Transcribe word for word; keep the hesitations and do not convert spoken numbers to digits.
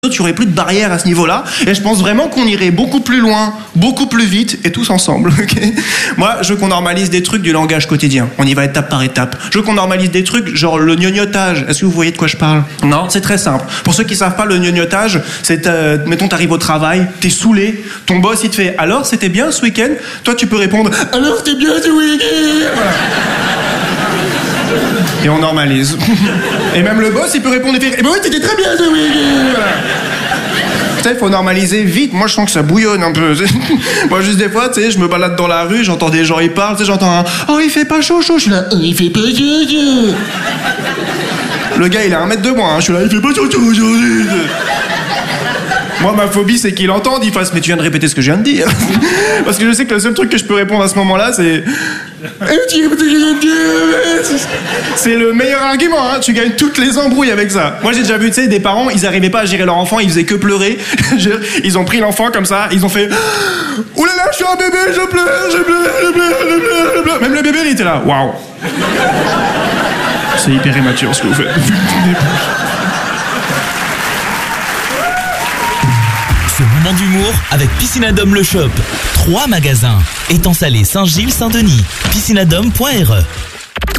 il n'y aurait plus de barrière à ce niveau-là, et je pense vraiment qu'on irait beaucoup plus loin, beaucoup plus vite, et tous ensemble. Okay, moi, je veux qu'on normalise des trucs du langage quotidien. On y va étape par étape. Je veux qu'on normalise des trucs, genre le gnognotage. Est-ce que vous voyez de quoi je parle? Non, c'est très simple. Pour ceux qui savent pas, le gnognotage, c'est, euh, mettons, t'arrives au travail, t'es saoulé, ton boss, il te fait « Alors, c'était bien ce week-end ?» Toi, tu peux répondre « Alors, c'était bien ce week-end ?» Voilà. Et on normalise. Et même le boss, il peut répondre et faire « Eh ben oui, c'était très bien ce week-end !» Voilà. Tu sais, il faut normaliser vite. Moi, je sens que ça bouillonne un peu. Moi, juste des fois, tu sais, je me balade dans la rue, j'entends des gens, ils parlent, tu sais, j'entends un « Oh, il fait pas chaud, chaud !» Je suis là « Oh, il fait pas chaud, chaud !» Le gars, il a un mètre de moi, hein. Je suis là « Il fait pas chaud, chaud aujourd'hui !» Moi, ma phobie, c'est qu'il entende, il fasse « Mais tu viens de répéter ce que je viens de dire !» Parce que je sais que le seul truc que je peux répondre à ce moment-là, c'est... C'est le meilleur argument, hein. Tu gagnes toutes les embrouilles avec ça. Moi, j'ai déjà vu, tu sais, des parents, ils arrivaient pas à gérer leur enfant, ils faisaient que pleurer. Ils ont pris l'enfant comme ça, ils ont fait « Ouh là là, je suis un bébé, je pleure, je pleure, je pleure, je pleure, je pleure. » Même le bébé, il était là. Waouh. C'est hyper immature ce que vous faites. Ce moment d'humour avec Piscinadome le Shop. Trois magasins. Étang Salé, Saint-Gilles, Saint-Denis. piscinadome point r e